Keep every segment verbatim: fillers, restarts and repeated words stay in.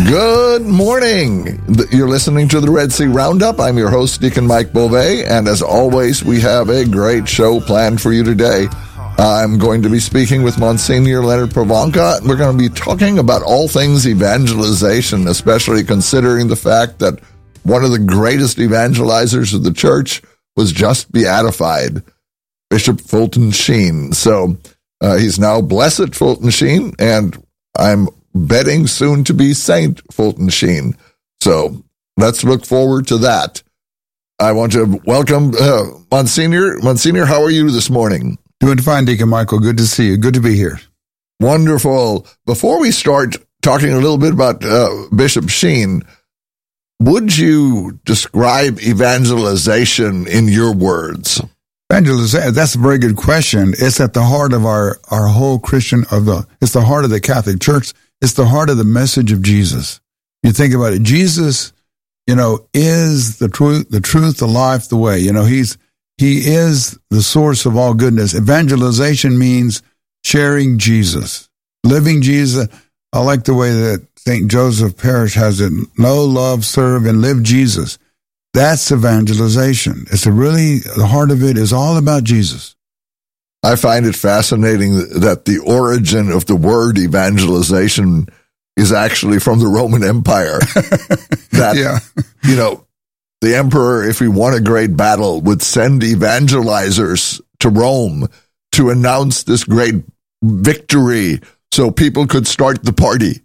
Good morning. You're listening to the Red Sea Roundup. I'm your host, Deacon Mike Beauvais, and as always, we have a great show planned for you today. I'm going to be speaking with Monsignor Leonard Provoanka. We're going to be talking about all things evangelization, especially considering the fact that one of the greatest evangelizers of the church was just beatified, Bishop Fulton Sheen. So uh, he's now Blessed Fulton Sheen, and I'm betting soon to be Saint Fulton Sheen. So let's look forward to that. I want to welcome uh, Monsignor. Monsignor, how are you this morning? Doing fine, Deacon Michael. Good to see you. Good to be here. Wonderful. Before we start talking a little bit about uh, Bishop Sheen, would you describe evangelization in your words? Evangelization, that's a very good question. It's at the heart of our, our whole Christian, of the. it's the heart of the Catholic Church. It's the heart of the message of Jesus. You think about it. Jesus, you know, is the truth, the truth, the life, the way. You know, he's he is the source of all goodness. Evangelization means sharing Jesus, living Jesus. I like the way that Saint Joseph Parish has it: know, love, serve, and live Jesus. That's evangelization. It's a really, the heart of it is all about Jesus. I find it fascinating that the origin of the word evangelization is actually from the Roman Empire. That, yeah. you know, the emperor, if he won a great battle, would send evangelizers to Rome to announce this great victory so people could start the party.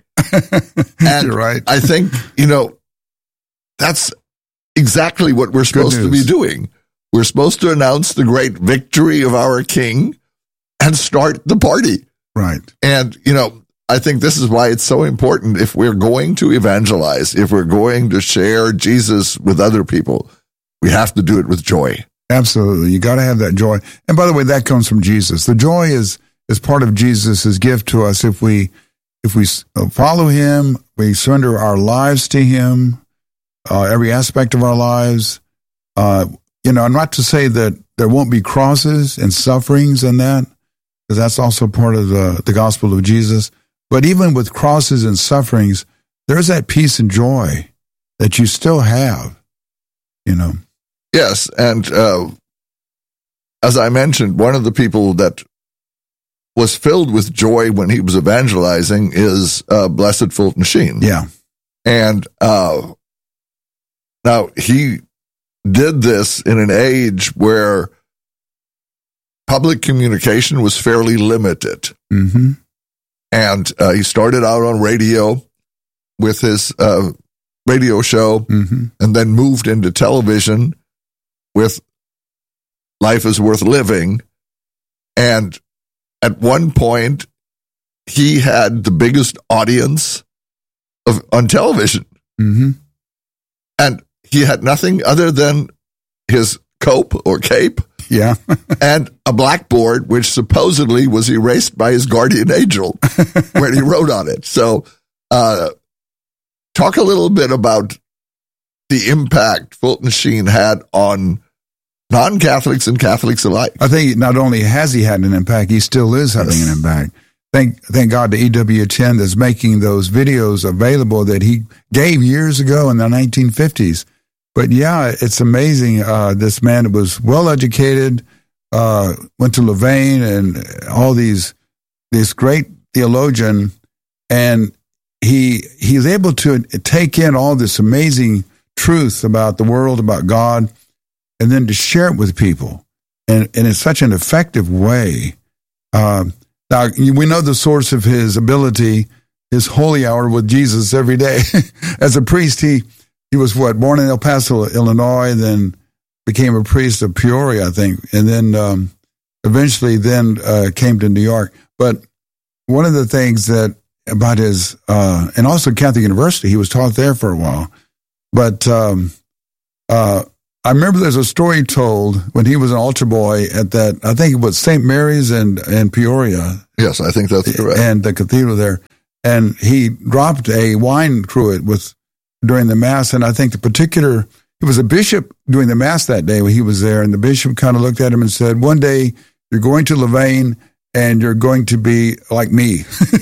And You're right. I think, you know, that's exactly what we're supposed to be doing. We're supposed to announce the great victory of our king and start the party. Right. And, you know, I think this is why it's so important. If we're going to evangelize, if we're going to share Jesus with other people, we have to do it with joy. Absolutely. You got to have that joy. And by the way, that comes from Jesus. The joy is, is part of Jesus' gift to us. If we, if we follow him, we surrender our lives to him, uh, every aspect of our lives, uh, You know, not to say that there won't be crosses and sufferings in that, because that's also part of the, the gospel of Jesus. But even with crosses and sufferings, there's that peace and joy that you still have, you know. Yes, and uh, as I mentioned, one of the people that was filled with joy when he was evangelizing is uh, Blessed Fulton Sheen. Yeah. And uh, now he did this in an age where public communication was fairly limited. Mm-hmm. And uh, he started out on radio with his uh, radio show, mm-hmm. and then moved into television with Life is Worth Living. And at one point, he had the biggest audience of on television. Mm-hmm. And he had nothing other than his cope or cape, yeah, and a blackboard, which supposedly was erased by his guardian angel when he wrote on it. So, uh, talk a little bit about the impact Fulton Sheen had on non-Catholics and Catholics alike. I think not only has he had an impact, he still is having yes. an impact. Thank, thank God to E W ten that's making those videos available that he gave years ago in the nineteen fifties. But yeah, it's amazing. Uh, this man was well educated, uh, went to Louvain and all these, this great theologian, and he he's able to take in all this amazing truth about the world, about God, and then to share it with people, and, and in such an effective way. Uh, now, we know the source of his ability is holy hour with Jesus every day. As a priest, he He was what, born in El Paso, Illinois, then became a priest of Peoria, I think, and then um, eventually then uh, came to New York. But one of the things that about his, uh, and also Catholic University, he was taught there for a while. But um, uh, I remember there's a story told when he was an altar boy at that, I think it was Saint Mary's in, in Peoria. Yes, I think that's correct. And the cathedral there. And he dropped a wine cruet with during the Mass, and I think the particular, it was a bishop doing the Mass that day when he was there, and the bishop kind of looked at him and said, one day you're going to Louvain, and you're going to be like me.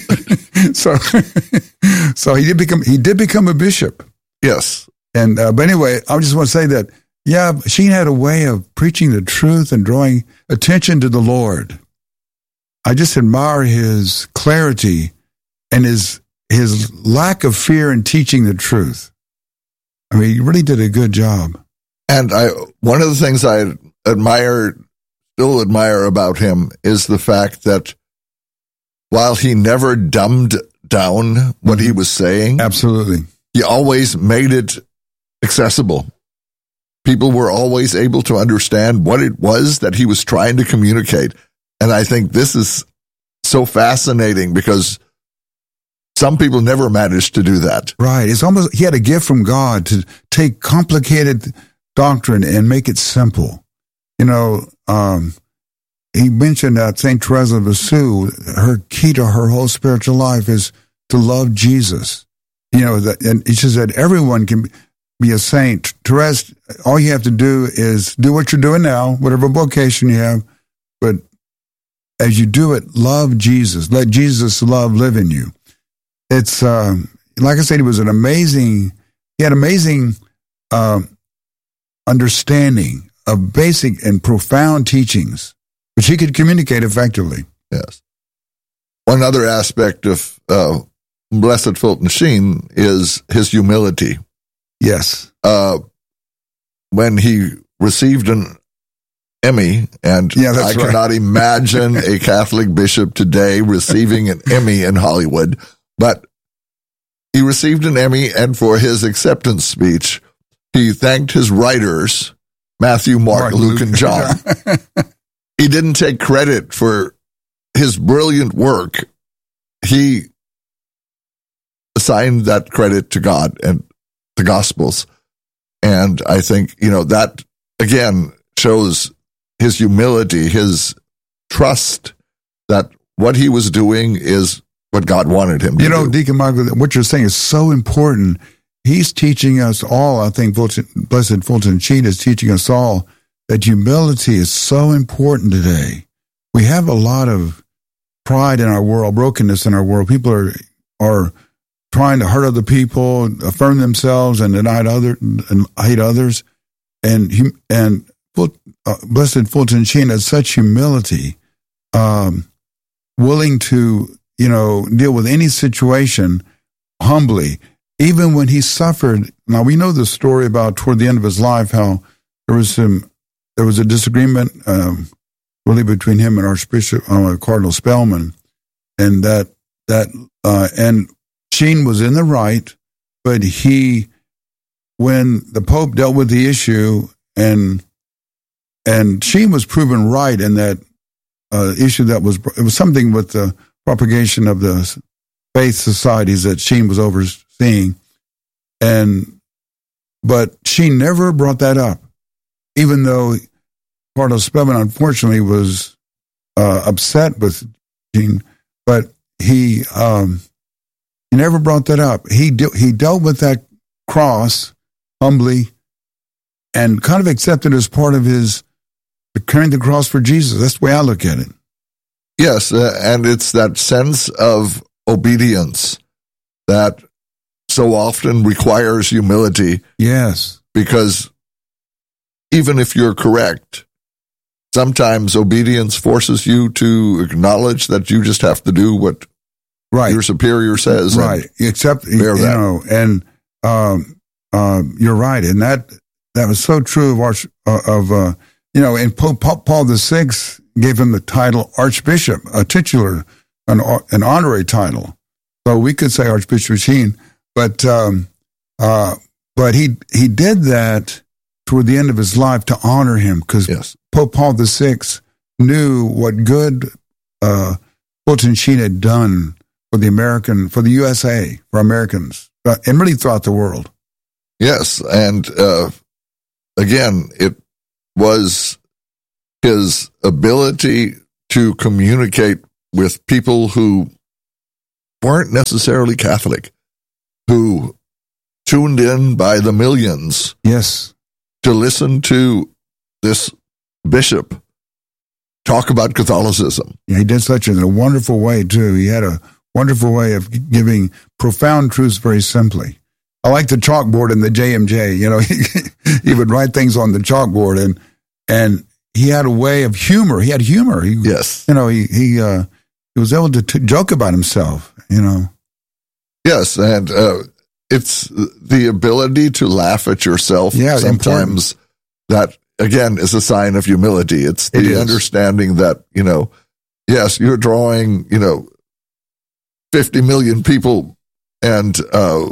so, so he did become he did become a bishop. Yes. And uh, but anyway, I just want to say that yeah, Sheen had a way of preaching the truth and drawing attention to the Lord. I just admire his clarity and his his lack of fear in teaching the truth. I mean, he really did a good job. And I, one of the things I admire, still admire about him is the fact that while he never dumbed down what he was saying, absolutely, he always made it accessible. People were always able to understand what it was that he was trying to communicate. And I think this is so fascinating because some people never managed to do that. Right. It's almost, he had a gift from God to take complicated doctrine and make it simple. You know, um, he mentioned that Saint Teresa of Lisieux, her key to her whole spiritual life is to love Jesus. You know, that, and she said everyone can be a saint. Teresa, all you have to do is do what you're doing now, whatever vocation you have, but as you do it, love Jesus. Let Jesus' love live in you. It's, uh, like I said, he was an amazing, he had amazing uh, understanding of basic and profound teachings, which he could communicate effectively. Yes. One other aspect of uh, Blessed Fulton Sheen is his humility. Yes. Uh, when he received an Emmy, and yeah, I right. cannot imagine a Catholic bishop today receiving an Emmy in Hollywood, but he received an Emmy, and for his acceptance speech, he thanked his writers, Matthew, Mark, Mark Luke, Luke, and John. He didn't take credit for his brilliant work. He assigned that credit to God and the Gospels. And I think, you know, that, again, shows his humility, his trust that what he was doing is what God wanted him to do. You know, do. Deacon Michael, what you're saying is so important. He's teaching us all, I think Fulton, Blessed Fulton Sheen is teaching us all that humility is so important today. We have a lot of pride in our world, brokenness in our world. People are are trying to hurt other people, affirm themselves, and deny other and hate others. And and uh, Blessed Fulton Sheen has such humility, um, willing to you know deal with any situation humbly, even when he suffered. Now we know the story about toward the end of his life how there was some there was a disagreement um, really between him and Archbishop uh, Cardinal Spellman, and that that uh, and Sheen was in the right, but he when the Pope dealt with the issue and and Sheen was proven right in that uh, issue that was it was something with the propagation of the faith societies that Sheen was overseeing, and but Sheen never brought that up, even though Cardinal Spellman unfortunately was uh, upset with Sheen, but he um, he never brought that up. He de- he dealt with that cross humbly and kind of accepted as part of his carrying the cross for Jesus. That's the way I look at it. Yes, uh, and it's that sense of obedience that so often requires humility. Yes. Because even if you're correct, sometimes obedience forces you to acknowledge that you just have to do what right. your superior says. Right. Except, you that. know, and um, uh, you're right. And that that was so true of, Arch, uh, of uh, you know, and Pope Paul the Sixth gave him the title Archbishop, a titular, an, an honorary title. So we could say Archbishop Sheen, but um, uh, but he he did that toward the end of his life to honor him, because yes. Pope Paul the Sixth knew what good uh, Fulton Sheen had done for the American, for the U S A, for Americans, uh, and really throughout the world. Yes, and uh, again, it was his ability to communicate with people who weren't necessarily Catholic, who tuned in by the millions. Yes. To listen to this bishop talk about Catholicism. Yeah, he did such in a wonderful way, too. He had a Wonderful way of giving profound truths very simply. I like the chalkboard and the J M J. You know, he, he would write things on the chalkboard, and and he had a way of humor. He had humor. He, yes. You know, he he uh, he was able to t- joke about himself. You know. Yes, and uh, it's the ability to laugh at yourself. Yeah, sometimes important. That again is a sign of humility. It's the it understanding that, you know, yes, you're drawing, you know, fifty million people, and uh,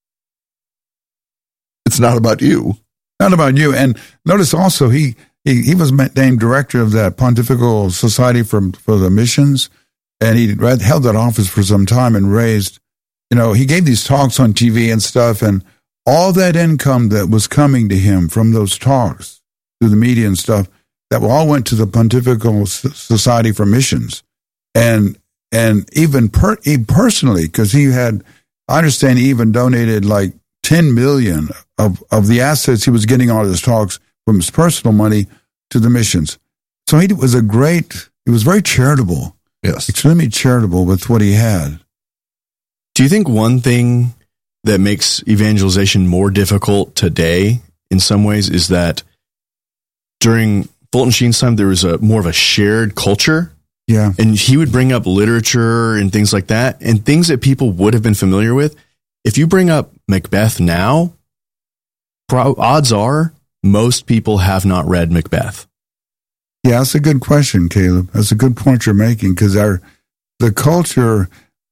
it's not about you. Not about you. And notice also he he, he was named director of that Pontifical Society for for the Missions, and he held that office for some time and raised, you know, he gave these talks on T V and stuff, and all that income that was coming to him from those talks through the media and stuff, that all went to the Pontifical Society for Missions. And and even per, he personally, because he had, I understand he even donated like ten million of, of the assets he was getting out of his talks from his personal money to the missions. So he was a great, he was very charitable. Yes. Extremely charitable with what he had. Do you think one thing that makes evangelization more difficult today in some ways is that during Fulton Sheen's time, there was a more of a shared culture? Yeah. And he would bring up literature and things like that, and things that people would have been familiar with. If you bring up Macbeth now, pro- odds are most people have not read Macbeth. Yeah, that's a good question, Caleb. That's a good point you're making, because our the culture,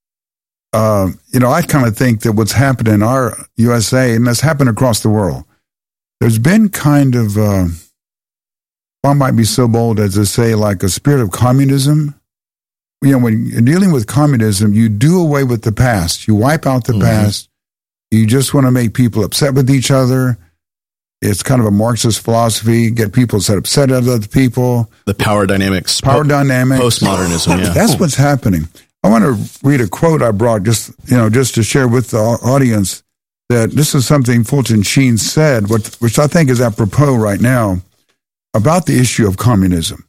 uh, you know, I kind of think that what's happened in our U S A, and that's happened across the world, there's been kind of, uh, I might be so bold as to say, like a spirit of communism. You know, when you're dealing with communism, you do away with the past. You wipe out the mm-hmm. past. You just want to make people upset with each other. It's kind of a Marxist philosophy, get people set upset at other people. The power dynamics. Power po- dynamics. Postmodernism, yeah. That's what's happening. I want to read a quote I brought just, you know, just to share with the audience that this is something Fulton Sheen said, which I think is apropos right now, about the issue of communism.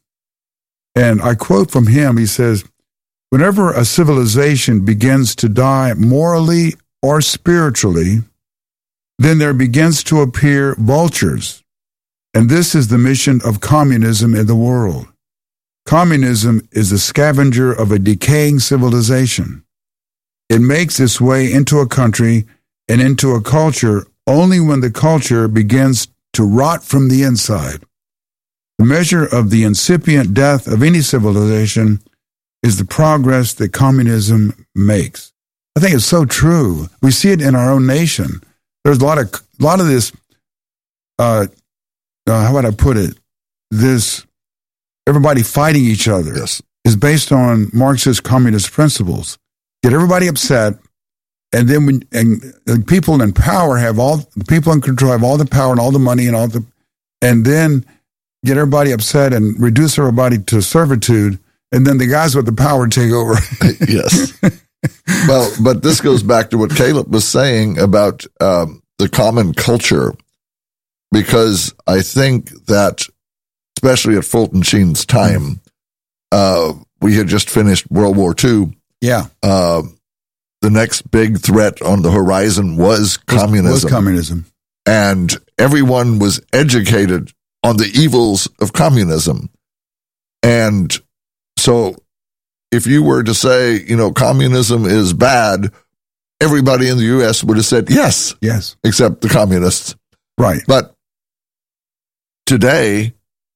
And I quote from him, he says, "Whenever a civilization begins to die morally or spiritually, then there begins to appear vultures. And this is the mission of communism in the world. Communism is the scavenger of a decaying civilization. It makes its way into a country and into a culture only when the culture begins to rot from the inside. The measure of the incipient death of any civilization is the progress that communism makes." I think it's so true. We see it in our own nation. There's a lot of a lot of this. Uh, uh, how would I put it? This everybody fighting each other yes. is based on Marxist communist principles. Get everybody upset, and then when and the people in power have all the people in control have all the power and all the money and all the, and then get everybody upset and reduce everybody to servitude, and then the guys with the power take over. Yes. Well, but this goes back to what Caleb was saying about um, the common culture, because I think that, especially at Fulton Sheen's time, uh, we had just finished World War Two. Yeah. Uh, the next big threat on the horizon was communism. Was communism. And everyone was educated on the evils of communism. And so if you were to say, you know, communism is bad, everybody in the U S would have said yes. Yes. Except the communists. Right. But today,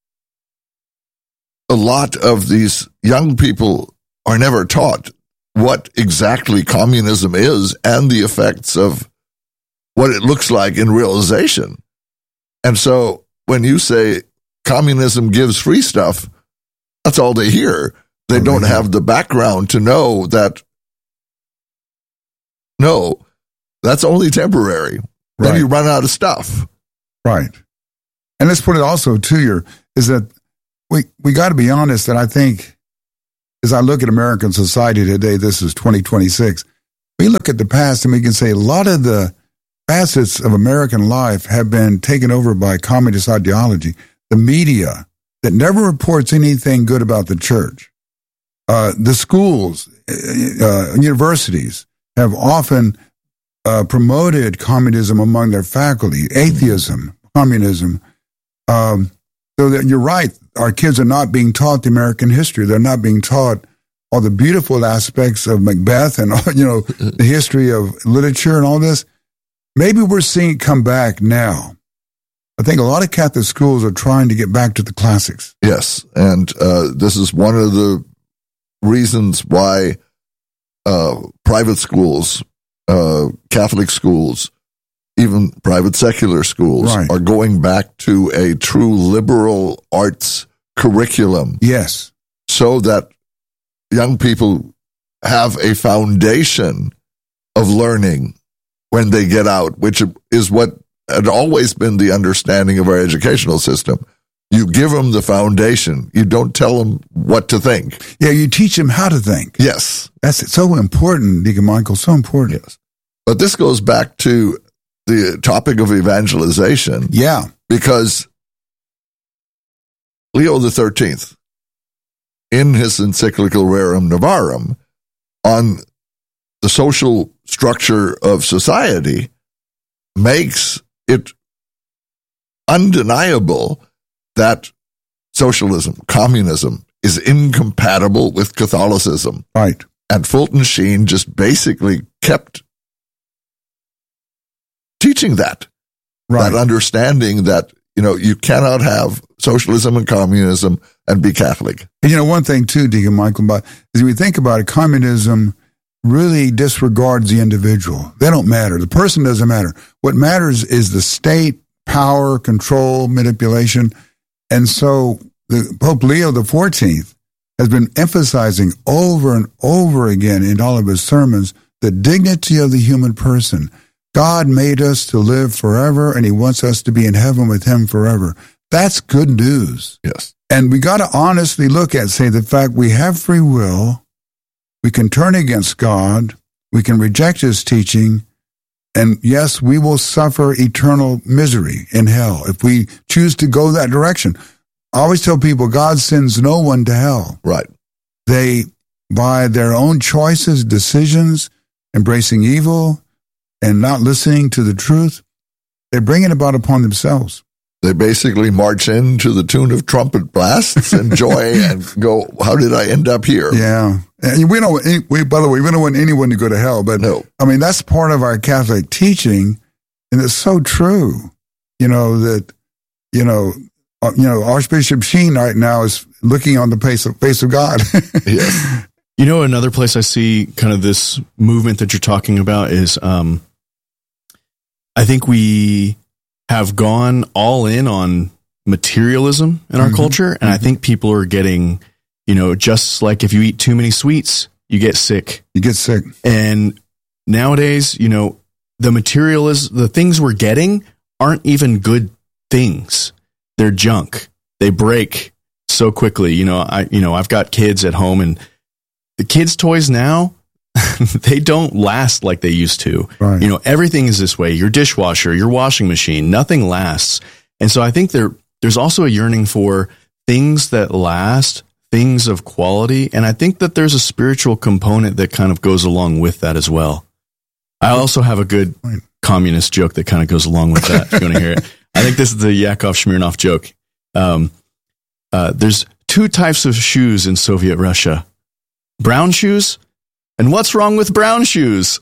a lot of these young people are never taught what exactly communism is and the effects of what it looks like in realization. And so when you say communism gives free stuff, that's all they hear. They don't have the background to know that, no, that's only temporary. Then Right. you run out of stuff. Right. And let's put it also to you, is that we, we got to be honest, and I think as I look at American society today, this is twenty twenty-six, we look at the past and we can say a lot of the facets of American life have been taken over by communist ideology. The media that never reports anything good about the church. Uh, the schools, uh, universities have often uh, promoted communism among their faculty, atheism, communism. Um, so that you're right, our kids are not being taught the American history. They're not being taught all the beautiful aspects of Macbeth and, you know, the history of literature and all this. Maybe we're seeing it come back now. I think a lot of Catholic schools are trying to get back to the classics. Yes, and uh, this is one of the reasons why uh, private schools, uh, Catholic schools, even private secular schools Right. are going back to a true liberal arts curriculum. Yes. So that young people have a foundation of learning when they get out, which is what had always been the understanding of our educational system. You give them the foundation. You don't tell them what to think. Yeah, you teach them how to think. Yes. That's so important, Deacon Michael, so important. Yes. But this goes back to the topic of evangelization. Yeah. Because Leo the thirteenth, in his encyclical Rerum Novarum, on the social structure of society, makes it undeniable that socialism, communism, is incompatible with Catholicism. Right. And Fulton Sheen just basically kept teaching that. Right. That understanding that, you know, you cannot have socialism and communism and be Catholic. And you know, one thing too, Deacon Michael, about, is we think about it, communism really disregards the individual. They don't matter. The person doesn't matter. What matters is the state, power, control, manipulation. And so the Pope Leo the fourteenth has been emphasizing over and over again in all of his sermons the dignity of the human person. God made us to live forever, and he wants us to be in heaven with him forever. That's good news. Yes. And we got to honestly look at, say, the fact we have free will, we can turn against God, we can reject his teaching, and yes, we will suffer eternal misery in hell if we choose to go that direction. I always tell people, God sends no one to hell. Right. They, by their own choices, decisions, embracing evil, and not listening to the truth, they bring it about upon themselves. They basically march in to the tune of trumpet blasts and joy and go, how did I end up here? Yeah. And we don't, we, by the way, we don't want anyone to go to hell, but No. I mean, that's part of our Catholic teaching. And it's so true, you know, that, you know, uh, you know, Archbishop Sheen right now is looking on the face of, face of God. Yes. You know, another place I see kind of this movement that you're talking about is, um, I think we have gone all in on materialism in our Mhm. culture. And I think people are getting, you know, just like if you eat too many sweets, you get sick. You get sick. And nowadays, you know, the material is the things we're getting aren't even good things. They're junk. They break so quickly. You know, I, you know, I've got kids at home, and the kids' toys now, they don't last like they used to. Right. You know, everything is this way. Your dishwasher, your washing machine, nothing lasts. And so I think there, there's also a yearning for things that last, things of quality. And I think that there's a spiritual component that kind of goes along with that as well. I also have a good Right. communist joke that kind of goes along with that, if you want to hear it. I think this is the Yakov Smirnoff joke. Um, uh, there's two types of shoes in Soviet Russia. Brown shoes, and what's wrong with brown shoes?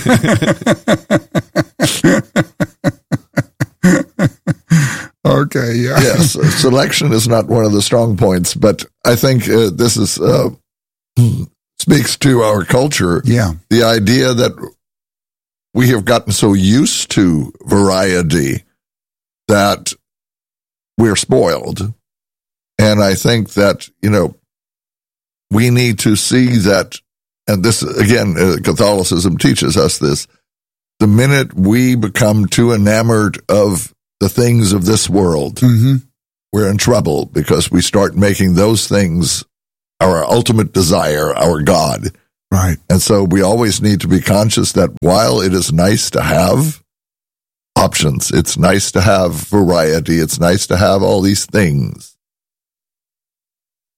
Okay, yeah. Yes. uh, Selection is not one of the strong points, but I think uh, this is uh, speaks to our culture. Yeah. The idea that we have gotten so used to variety that we're spoiled. And I think that, you know, we need to see that, and this, again, uh, Catholicism teaches us this, the minute we become too enamored of the things of this world, Mm-hmm. we're in trouble because we start making those things our ultimate desire, our God. Right. And so we always need to be conscious that while it is nice to have options, it's nice to have variety, it's nice to have all these things,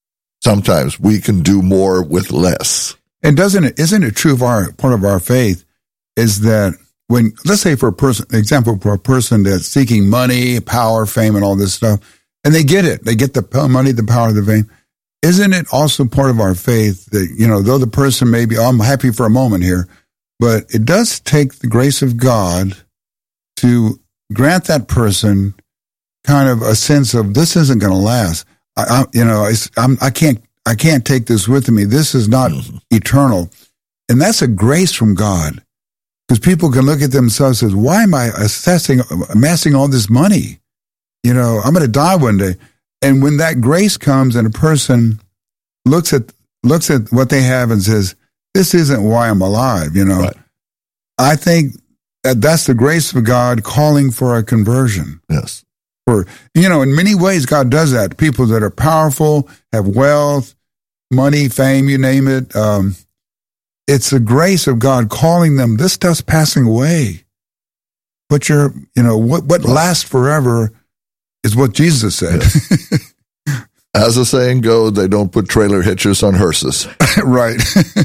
sometimes we can do more with less. And doesn't it, isn't it true of our, part of our faith is that when, let's say for a person, example, for a person that's seeking money, power, fame, and all this stuff, and they get it, they get the money, the power, the fame. Isn't it also part of our faith that, you know, though the person may be, oh, I'm happy for a moment here, but it does take the grace of God to grant that person kind of a sense of this isn't going to last. I, I, you know, it's, I'm, I can't, I can't take this with me. This is not mm-hmm. eternal, and that's a grace from God, because people can look at themselves as, why am I assessing, amassing all this money? You know, I'm going to die one day. And when that grace comes and a person looks at looks at what they have and says, this isn't why I'm alive, you know, right. I think that that's the grace of God calling for a conversion. Yes. For, you know, in many ways, God does that. People that are powerful, have wealth, money, fame, you name it. Um, it's the grace of God calling them, this stuff's passing away. But you're, you know, what, what right. lasts forever is what Jesus said. Yes. As the saying goes, they don't put trailer hitchers on hearses. Right.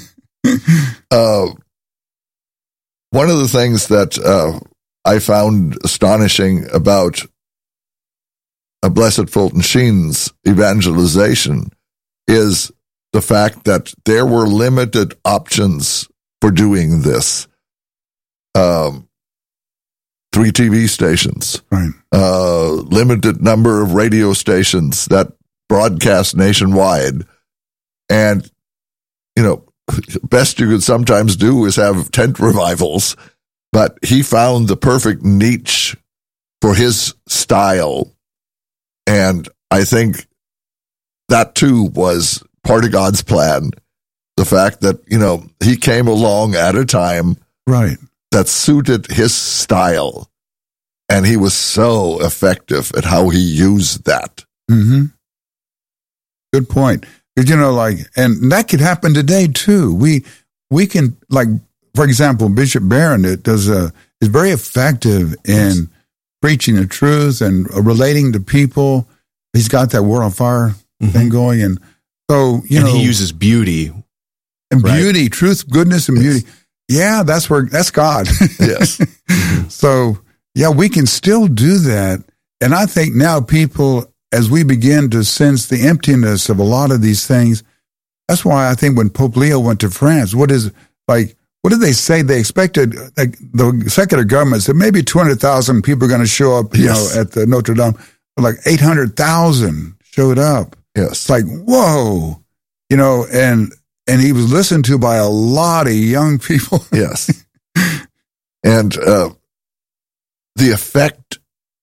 uh, one of the things that uh, I found astonishing about a Blessed Fulton Sheen's evangelization is the fact that there were limited options for doing this. Um, Three T V stations, right. uh, limited number of radio stations that broadcast nationwide. And, you know, best you could sometimes do is have tent revivals, but he found the perfect niche for his style. And I think that too was part of God's plan. The fact that, you know, he came along at a time. Right. That suited his style, and he was so effective at how he used that. Mm-hmm. Good point. Because, you know, like, and that could happen today too. We we can, like, for example, Bishop Barron it does a is very effective in yes. preaching the truth and uh, relating to people. He's got that World on Fire mm-hmm. thing going, and so you and know, he uses beauty and right? beauty, truth, goodness, and yes. beauty. Yeah, that's where, that's God. Yes. Mm-hmm. So, yeah, we can still do that. And I think now people, as we begin to sense the emptiness of a lot of these things, that's why I think when Pope Leo went to France, what is, like, what did they say? They expected, like, the secular government said maybe two hundred thousand people are going to show up, you yes. know, at the Notre Dame. Like eight hundred thousand showed up. Yes. It's like, whoa, you know, and, And he was listened to by a lot of young people. Yes. And uh, the effect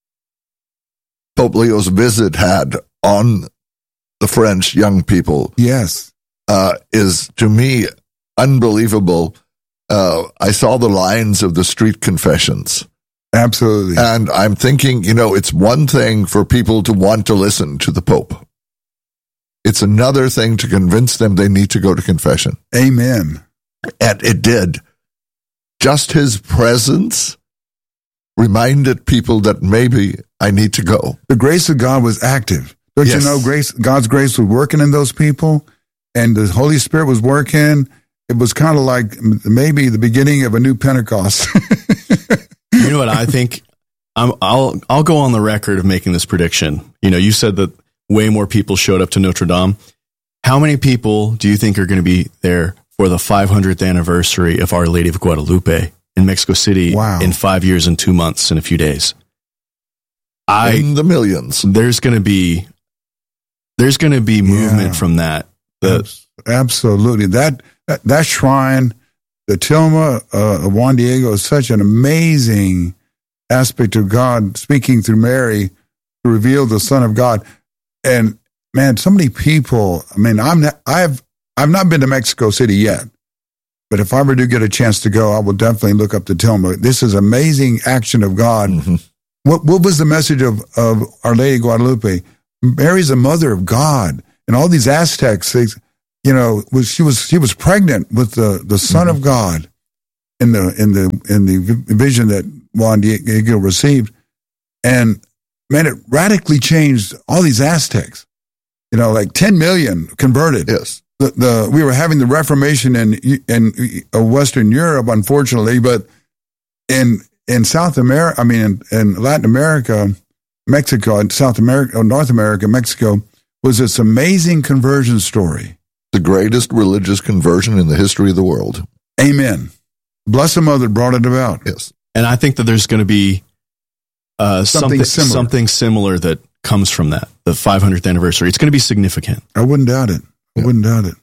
Pope Leo's visit had on the French young people yes, uh, is, to me, unbelievable. Uh, I saw the lines of the street confessions. Absolutely. And I'm thinking, you know, it's one thing for people to want to listen to the Pope. It's another thing to convince them they need to go to confession. Amen. And it did. Just his presence reminded people that maybe I need to go. The grace of God was active. Don't yes. you know, grace? God's grace was working in those people, and the Holy Spirit was working. It was kind of like maybe the beginning of a new Pentecost. You know what I think? I'm, I'll I'll go on the record of making this prediction. You know, you said that way more people showed up to Notre Dame. How many people do you think are going to be there for the five hundredth anniversary of Our Lady of Guadalupe in Mexico City wow. in five years and two months and a few days? I, in the millions. There's going to be there's going to be movement yeah. from that. The, Absolutely. That, that that shrine, the Tilma uh, of Juan Diego, is such an amazing aspect of God speaking through Mary to reveal the Son of God. And man, so many people. I mean, I'm not, I've I've not been to Mexico City yet, but if I ever do get a chance to go, I will definitely look up the Tilma. This is amazing action of God. Mm-hmm. What what was the message of, of Our Lady Guadalupe? Mary's the mother of God, and all these Aztecs, they, you know, was she was she was pregnant with the, the Son mm-hmm. of God in the in the in the vision that Juan Diego received, and man, it radically changed all these Aztecs. you know, like ten million converted. Yes. The, the we were having the Reformation in in Western Europe, unfortunately, but in in South America, I mean, in, in Latin America, Mexico, and South America, or North America, Mexico, was this amazing conversion story. The greatest religious conversion in the history of the world. Amen. Bless the mother brought it about. Yes. And I think that there's going to be uh, Something something similar. something similar that comes from that, the five hundredth anniversary. It's going to be significant. I wouldn't doubt it. I Yeah. wouldn't doubt it.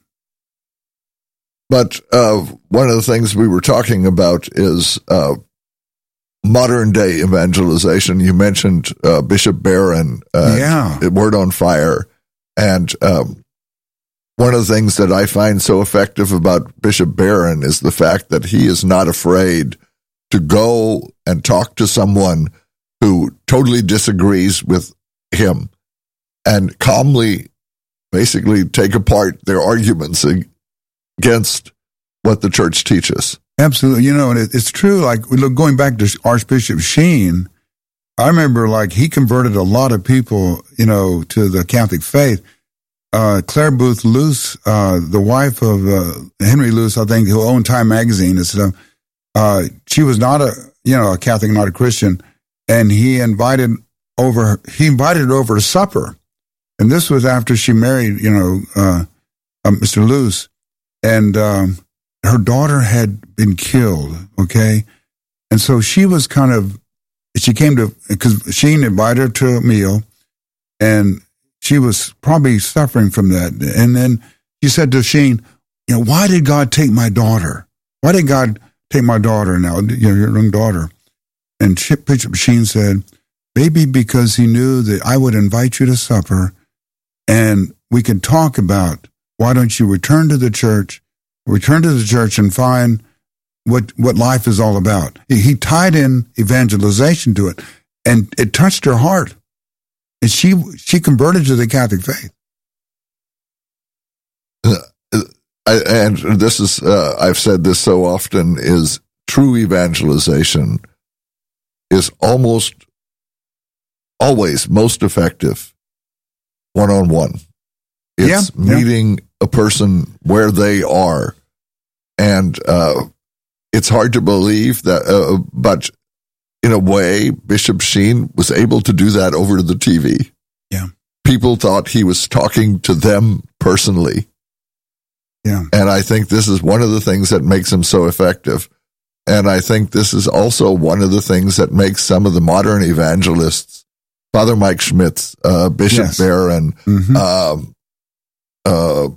But uh, one of the things we were talking about is uh, modern day evangelization. You mentioned uh, Bishop Barron, uh, Yeah. Word on Fire. And um, one of the things that I find so effective about Bishop Barron is the fact that he is not afraid to go and talk to someone who totally disagrees with him and calmly basically take apart their arguments against what the church teaches. Absolutely. You know, and it, it's true. Like, we look, going back to Archbishop Sheen, I remember, like, he converted a lot of people, you know, to the Catholic faith. Uh, Claire Booth Luce, uh, the wife of uh, Henry Luce, I think, who owned Time Magazine and stuff, uh, she was not a, you know, a Catholic, not a Christian, and he invited over, he invited her over to supper. And this was after she married, you know, uh, uh, Mister Luce. And um, her daughter had been killed, okay? And so she was kind of, she came to, because Sheen invited her to a meal, and she was probably suffering from that. And then she said to Sheen, you know, why did God take my daughter? Why did God take my daughter now, you know, your young daughter? And Bishop Sheen said, maybe because he knew that I would invite you to supper and we could talk about, why don't you return to the church, return to the church and find what what life is all about. He, he tied in evangelization to it, and it touched her heart. And she she converted to the Catholic faith. Uh, I, and this is, uh, I've said this so often, is true evangelization is almost always most effective one-on-one. It's Yeah, yeah. meeting a person where they are. And uh, it's hard to believe that, uh, but in a way, Bishop Sheen was able to do that over the T V. Yeah. People thought he was talking to them personally. Yeah. And I think this is one of the things that makes him so effective. And I think this is also one of the things that makes some of the modern evangelists, Father Mike Schmitz, uh, Bishop Yes. Barron, Mhm. um, uh,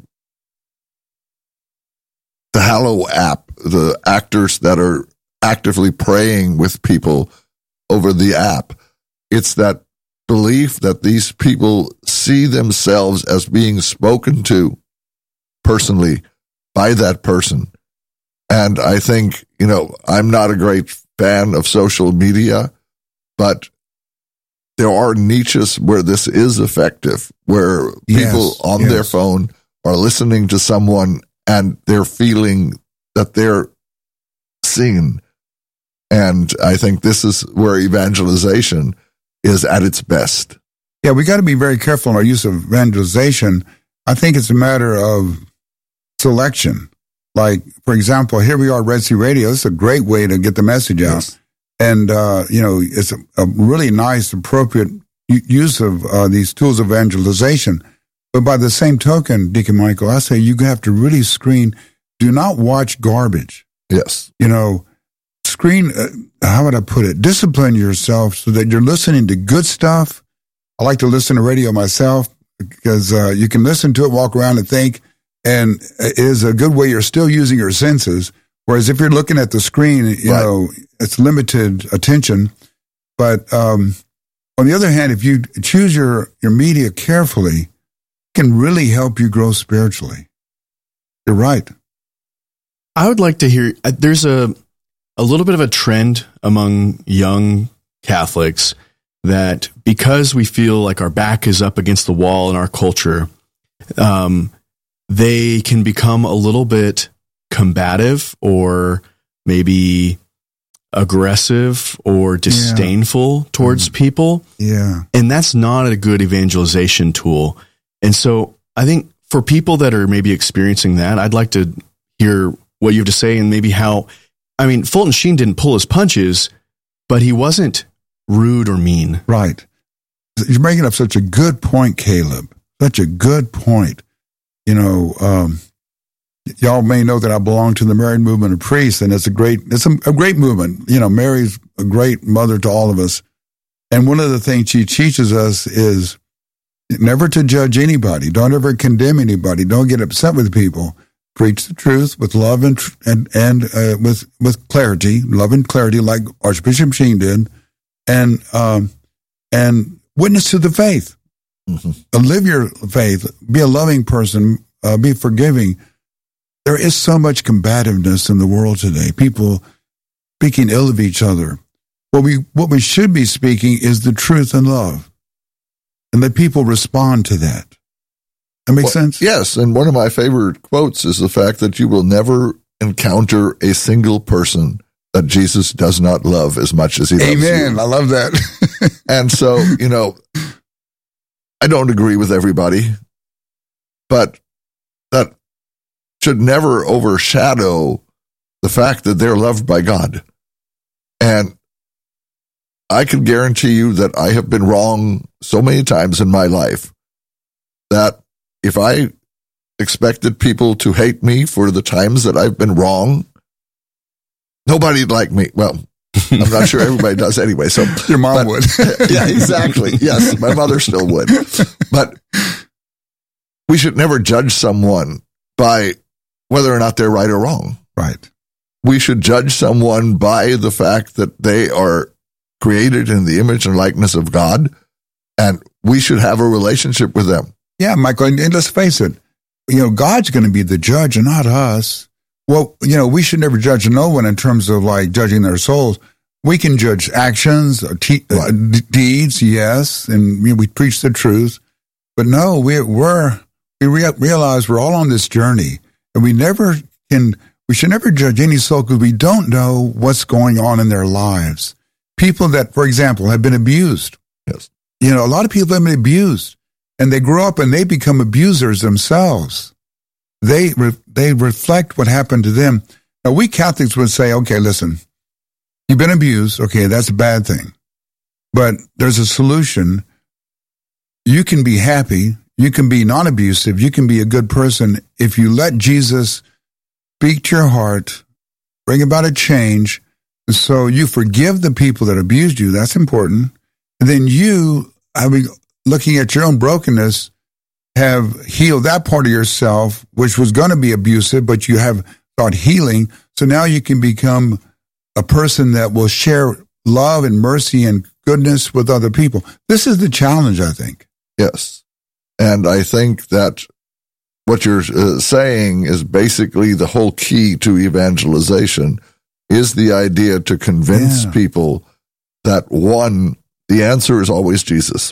the Hallow app, the actors that are actively praying with people over the app. It's that belief that these people see themselves as being spoken to personally by that person. And I think, you know, I'm not a great fan of social media, but there are niches where this is effective, where people Yes, on yes. their phone are listening to someone and they're feeling that they're seen. And I think this is where evangelization is at its best. Yeah, we got to be very careful in our use of evangelization. I think it's a matter of selection. Like, for example, here we are, Red Sea Radio. This is a great way to get the message out. Yes. And, uh, you know, it's a, a really nice, appropriate u- use of uh, these tools of evangelization. But by the same token, Deacon Michael, I say you have to really screen. Do not watch garbage. Yes. You know, screen, uh, how would I put it? Discipline yourself so that you're listening to good stuff. I like to listen to radio myself because uh, you can listen to it, walk around and think, and it is a good way you're still using your senses. Whereas if you're looking at the screen, you Right. know, it's limited attention. But um, on the other hand, if you choose your, your media carefully, it can really help you grow spiritually. You're right. I would like to hear, uh, there's a, a little bit of a trend among young Catholics that because we feel like our back is up against the wall in our culture, um, they can become a little bit combative or maybe aggressive or disdainful towards people. Yeah. And that's not a good evangelization tool. And so I think for people that are maybe experiencing that, I'd like to hear what you have to say and maybe how, I mean, Fulton Sheen didn't pull his punches, but he wasn't rude or mean. Right. You're making up such a good point, Caleb. Such a good point. You know, um, y'all may know that I belong to the Married Movement of Priests, and it's a great, it's a, a great movement. You know, Mary's a great mother to all of us. And one of the things she teaches us is never to judge anybody. Don't ever condemn anybody. Don't get upset with people. Preach the truth with love and and and uh, with with clarity, love and clarity, like Archbishop Sheen did, and um, and witness to the faith. Mm-hmm. Uh, live your faith. Be a loving person. Uh, be forgiving. There is so much combativeness in the world today. People speaking ill of each other. What we what we should be speaking is the truth and love, and let people respond to that. That makes well, sense? Yes, and one of my favorite quotes is the fact that you will never encounter a single person that Jesus does not love as much as he loves you. Amen. I love that. And so, you know, I don't agree with everybody, but that should never overshadow the fact that they're loved by God. And I can guarantee you that I have been wrong so many times in my life that if I expected people to hate me for the times that I've been wrong, nobody'd like me. Well, I'm not sure everybody does anyway. So your mom but, would. Yeah, exactly. Yes, my mother still would. But we should never judge someone by whether or not they're right or wrong. Right. We should judge someone by the fact that they are created in the image and likeness of God, and we should have a relationship with them. Yeah, Michael, and let's face it, you know, God's going to be the judge and not us. Well, you know, we should never judge no one in terms of like judging their souls. We can judge actions, or te- right. uh, d- deeds, yes, and you know, we preach the truth. But no, we, we're, we re- realize we're all on this journey, and we never can, we should never judge any soul because we don't know what's going on in their lives. People that, for example, have been abused. Yes. You know, a lot of people have been abused. And they grow up and they become abusers themselves. They re- they reflect what happened to them. Now, we Catholics would say, okay, listen, you've been abused. Okay, that's a bad thing. But there's a solution. You can be happy. You can be non-abusive. You can be a good person if you let Jesus speak to your heart, bring about a change. So you forgive the people that abused you. That's important. And then you, having looking at your own brokenness, have healed that part of yourself, which was going to be abusive, but you have thought healing. So now you can become a person that will share love and mercy and goodness with other people. This is the challenge, I think. Yes. And I think that what you're uh, saying is basically the whole key to evangelization is the idea to convince yeah. people that, one, the answer is always Jesus.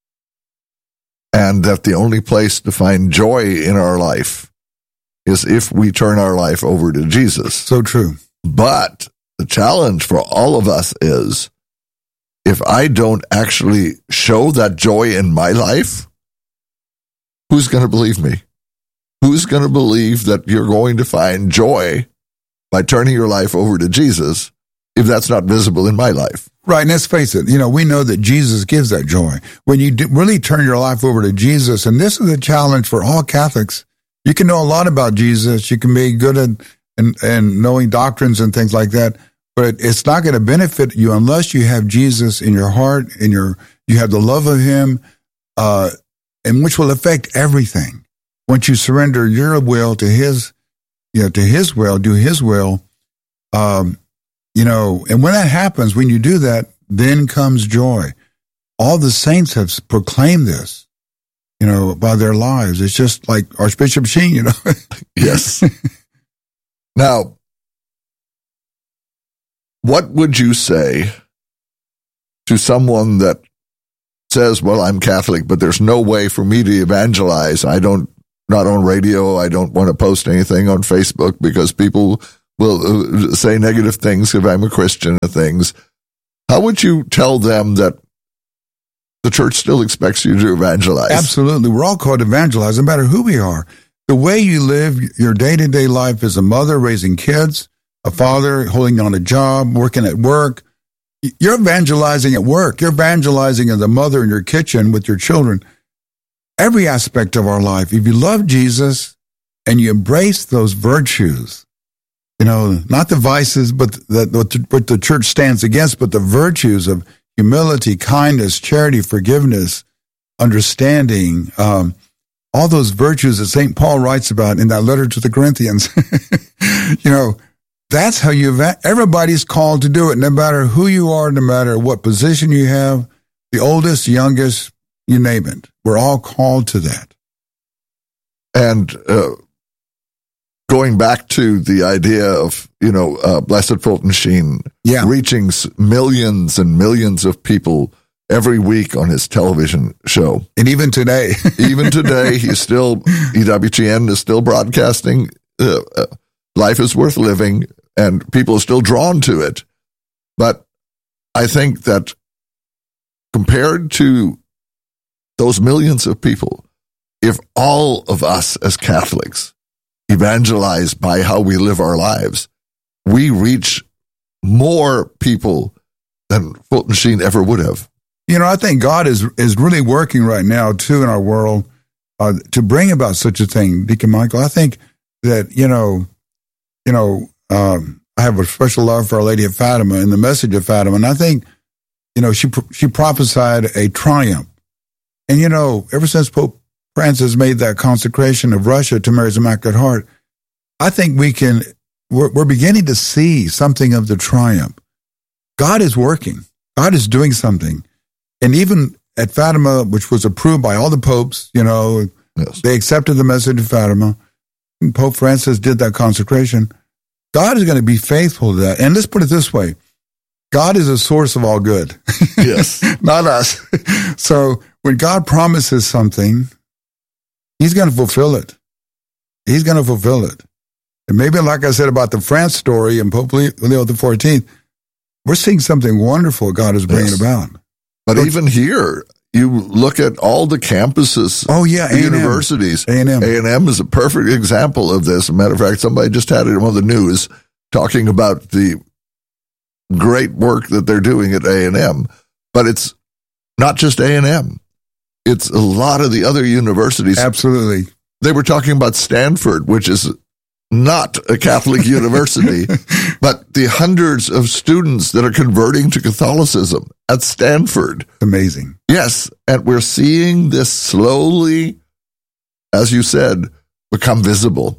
And that the only place to find joy in our life is if we turn our life over to Jesus. So true. But the challenge for all of us is, if I don't actually show that joy in my life, who's going to believe me? Who's going to believe that you're going to find joy by turning your life over to Jesus if that's not visible in my life? Right, and let's face it, you know, we know that Jesus gives that joy. When you do really turn your life over to Jesus, and this is a challenge for all Catholics, you can know a lot about Jesus, you can be good at and, and knowing doctrines and things like that, but it's not going to benefit you unless you have Jesus in your heart, in your you have the love of Him, uh, and which will affect everything. Once you surrender your will to His, you know, to His will, do His will, um, You know, and when that happens, when you do that, then comes joy. All the saints have proclaimed this, you know, by their lives. It's just like Archbishop Sheen, you know. Yes. Now, what would you say to someone that says, well, I'm Catholic, but there's no way for me to evangelize. I don't, not on radio. I don't want to post anything on Facebook because people will say negative things if I'm a Christian and things. How would you tell them that the church still expects you to evangelize. Absolutely. We're all called to evangelize, no matter who we are. The way you live your day-to-day life as a mother raising kids, a father holding on a job, working at work, you're evangelizing at work. You're evangelizing as a mother in your kitchen with your children. Every aspect of our life, if you love Jesus and you embrace those virtues, you know, not the vices, but the, what, the, what the church stands against, but the virtues of humility, kindness, charity, forgiveness, understanding, um, all those virtues that Saint Paul writes about in that letter to the Corinthians. You know, that's how you, everybody's called to do it, no matter who you are, no matter what position you have, the oldest, youngest, you name it. We're all called to that. And uh, going back to the idea of, you know, uh, Blessed Fulton Sheen yeah. reaching millions and millions of people every week on his television show. And even today. even today, he's still, E W T N is still broadcasting uh, uh, Life is Worth Living, and people are still drawn to it. But I think that compared to those millions of people, if all of us as Catholics evangelize by how we live our lives, we reach more people than Fulton Sheen ever would have. You know, I think God is is really working right now, too, in our world uh, to bring about such a thing, Deacon Michael. I think that, you know, you know, um, I have a special love for Our Lady of Fatima and the message of Fatima, and I think, you know, she she prophesied a triumph. And, you know, ever since Pope Francis made that consecration of Russia to Mary's Immaculate Heart, I think we can, we're, we're beginning to see something of the triumph. God is working. God is doing something. And even at Fatima, which was approved by all the popes, you know, yes. They accepted the message of Fatima. And Pope Francis did that consecration. God is going to be faithful to that. And let's put it this way. God is a source of all good. Yes. Not us. So when God promises something, he's going to fulfill it. He's going to fulfill it. And maybe like I said about the France story and Pope Leo the fourteenth, we're seeing something wonderful God is bringing yes. about. But so, even here, you look at all the campuses, oh yeah, the universities. A and M. A and M is a perfect example of this. As a matter of fact, somebody just had it on the news talking about the great work that they're doing at A and M. But it's not just A and M. It's a lot of the other universities. Absolutely. They were talking about Stanford, which is not a Catholic university, but the hundreds of students that are converting to Catholicism at Stanford. Amazing. Yes, and we're seeing this slowly, as you said, become visible.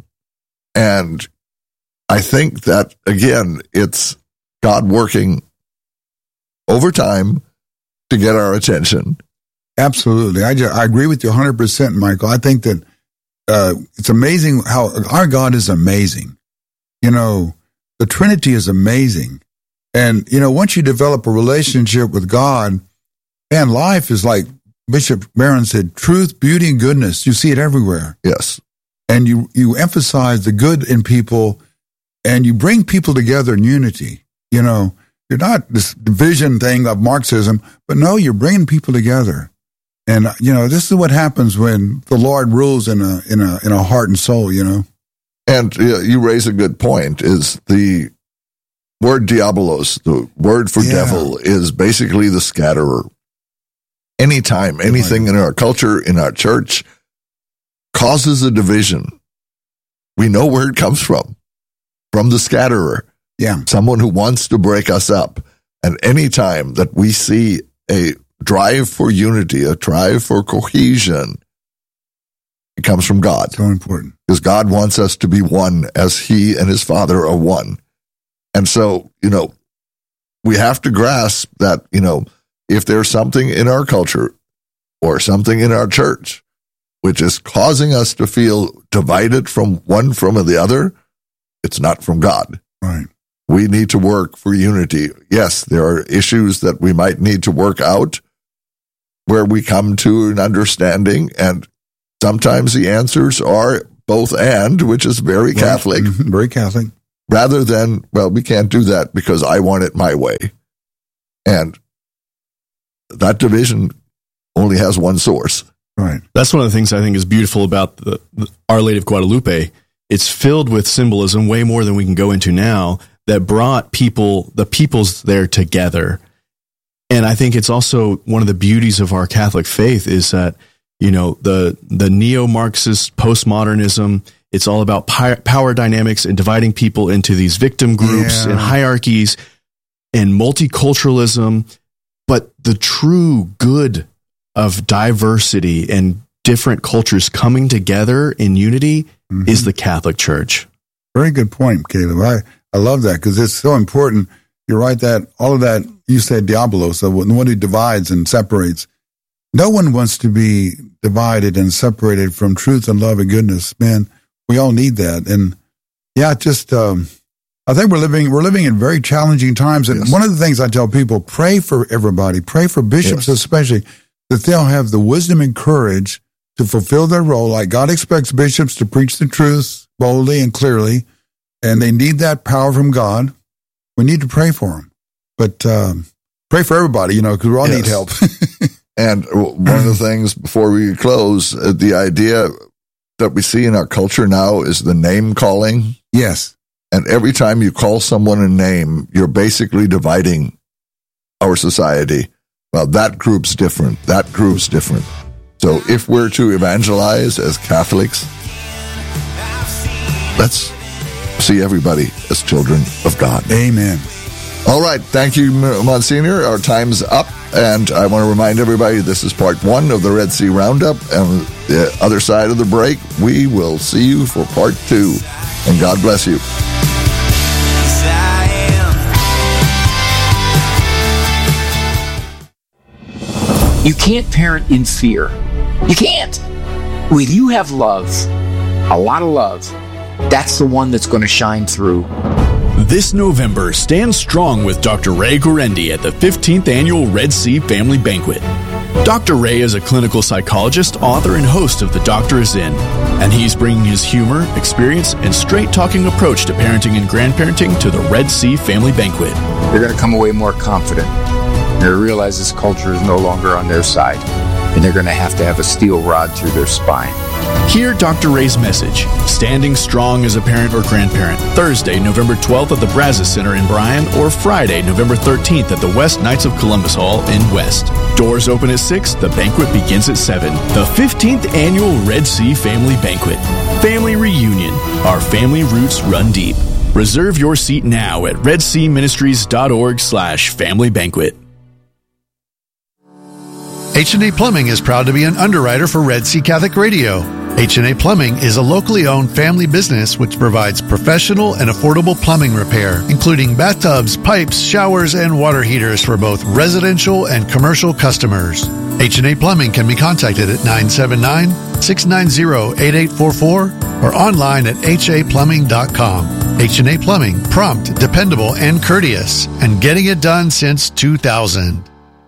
And I think that, again, it's God working over time to get our attention. Absolutely. I, just, I agree with you one hundred percent, Michael. I think that uh, it's amazing how our God is amazing. You know, the Trinity is amazing. And, you know, once you develop a relationship with God, and life is like Bishop Barron said, truth, beauty, and goodness. You see it everywhere. Yes. And you, you emphasize the good in people, and you bring people together in unity. You know, you're not this division thing of Marxism, but no, you're bringing people together. And, you know, this is what happens when the Lord rules in a in a in a heart and soul, you know. And uh, you raise a good point, is the word diabolos, the word for yeah. devil, is basically the scatterer. Anytime anything in our culture, in our church, causes a division, we know where it comes from, from the scatterer. Yeah. Someone who wants to break us up. And anytime that we see a drive for unity, a drive for cohesion, it comes from God. So important. Because God wants us to be one as he and his Father are one. And so, you know, we have to grasp that, you know, if there's something in our culture or something in our church which is causing us to feel divided from one from the other, it's not from God. Right. We need to work for unity. Yes, there are issues that we might need to work out where we come to an understanding, and sometimes the answers are both and, which is very right. Catholic. Mm-hmm. Very Catholic. Rather than, well, we can't do that because I want it my way. And that division only has one source. Right. That's one of the things I think is beautiful about the, the Our Lady of Guadalupe. It's filled with symbolism, way more than we can go into now, that brought people, the peoples there together. And I think it's also one of the beauties of our Catholic faith is that, you know, the the neo-Marxist postmodernism, it's all about pi- power dynamics and dividing people into these victim groups Yeah. and hierarchies and multiculturalism. But the true good of diversity and different cultures coming together in unity mm-hmm. is the Catholic Church. Very good point, Caleb. I, I love that because it's so important. You're right that all of that, you said diabolos, the one who divides and separates. No one wants to be divided and separated from truth and love and goodness. Man, we all need that. And yeah, just um, I think we're living we're living in very challenging times. And yes. one of the things I tell people, pray for everybody, pray for bishops yes. especially, that they'll have the wisdom and courage to fulfill their role. Like God expects bishops to preach the truth boldly and clearly, and they need that power from God. We need to pray for them. But um, pray for everybody, you know, because we all yes. need help. And one of the things before we close, uh, the idea that we see in our culture now is the name calling. Yes. And every time you call someone a name, you're basically dividing our society. Well, that group's different. That group's different. So if we're to evangelize as Catholics, let's see everybody as children of God. Amen. All right. Thank you, Monsignor. Our time's up. And I want to remind everybody this is part one of the Red Sea Roundup. And the other side of the break, we will see you for part two. And God bless you. You can't parent in fear. You can't. When you have love, a lot of love, that's the one that's going to shine through. This November, stand strong with Doctor Ray Guarendi at the fifteenth Annual Red Sea Family Banquet. Doctor Ray is a clinical psychologist, author, and host of The Doctor Is In, and he's bringing his humor, experience, and straight-talking approach to parenting and grandparenting to the Red Sea Family Banquet. They're going to come away more confident. They realize this culture is no longer on their side, and they're going to have to have a steel rod through their spine. Hear Doctor Ray's message, Standing Strong as a Parent or Grandparent, Thursday, November twelfth at the Brazos Center in Bryan, or Friday, November thirteenth at the West Knights of Columbus Hall in West. Doors open at six, the banquet begins at seven. The fifteenth Annual Red Sea Family Banquet. Family reunion. Our family roots run deep. Reserve your seat now at redseaministries.org slash family banquet. H and A Plumbing is proud to be an underwriter for Red Sea Catholic Radio. H and A Plumbing is a locally owned family business which provides professional and affordable plumbing repair, including bathtubs, pipes, showers, and water heaters for both residential and commercial customers. H and A Plumbing can be contacted at nine seven nine, six nine zero, eight eight four four or online at h a plumbing dot com. H and A Plumbing, prompt, dependable, and courteous, and getting it done since two thousand.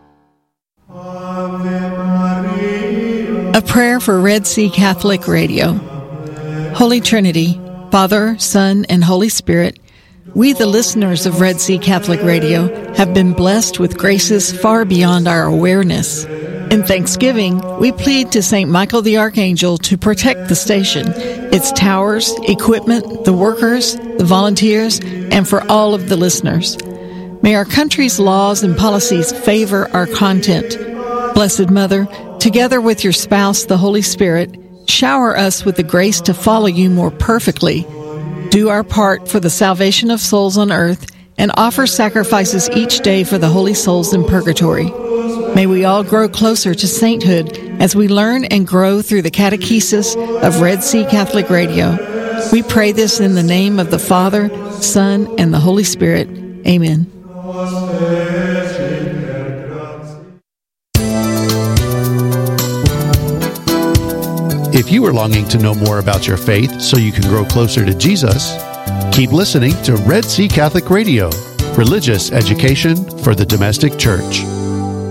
A prayer for Red Sea Catholic Radio. Holy Trinity, Father, Son, and Holy Spirit, we, the listeners of Red Sea Catholic Radio, have been blessed with graces far beyond our awareness. In thanksgiving, we plead to Saint Michael the Archangel to protect the station, its towers, equipment, the workers, the volunteers, and for all of the listeners. May our country's laws and policies favor our content. Blessed Mother, together with your spouse, the Holy Spirit, shower us with the grace to follow you more perfectly, do our part for the salvation of souls on earth, and offer sacrifices each day for the holy souls in purgatory. May we all grow closer to sainthood as we learn and grow through the catechesis of Red Sea Catholic Radio. We pray this in the name of the Father, Son, and the Holy Spirit. Amen. If you are longing to know more about your faith so you can grow closer to Jesus, keep listening to Red Sea Catholic Radio, religious education for the domestic church.